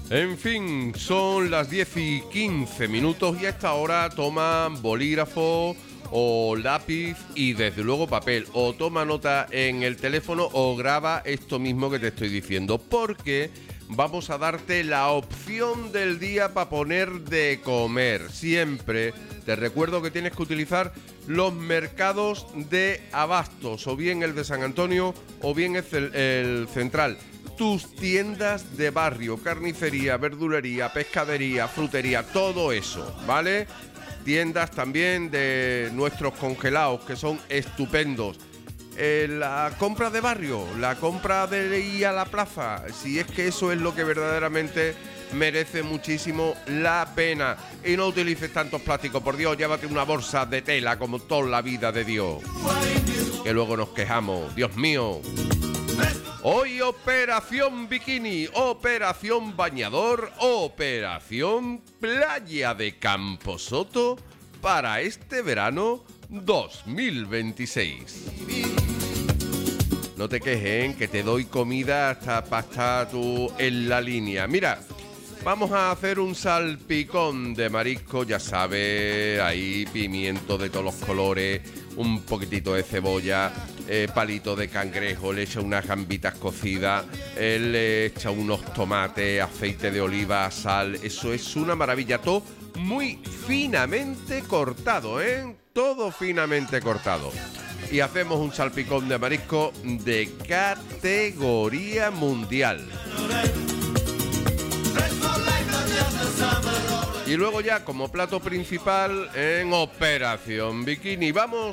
En fin, son las 10:15 y a esta hora toma bolígrafo o lápiz y desde luego papel, o toma nota en el teléfono o graba esto mismo que te estoy diciendo, porque vamos a darte la opción del día para poner de comer. Siempre te recuerdo que tienes que utilizar los mercados de abastos, o bien el de San Antonio o bien el central. Tus tiendas de barrio, carnicería, verdulería, pescadería, frutería, todo eso, ¿vale? Tiendas también de nuestros congelados, que son estupendos. La compra de barrio, la compra de ir a la plaza, si es que eso es lo que verdaderamente merece muchísimo la pena. Y no utilices tantos plásticos, por Dios, llévate una bolsa de tela como toda la vida de Dios. Que luego nos quejamos, Dios mío. Hoy operación bikini, operación bañador, operación playa de Camposoto para este verano 2026. No te quejes, que te doy comida hasta para estar tú en la línea. Mira, vamos a hacer un salpicón de marisco, ya sabes, ahí pimiento de todos los colores, un poquitito de cebolla, palito de cangrejo, le echa unas gambitas cocidas, le echa unos tomates, aceite de oliva, sal. Eso es una maravilla, todo muy finamente cortado, todo finamente cortado. Y hacemos un salpicón de marisco de categoría mundial. Y luego ya como plato principal en operación bikini vamos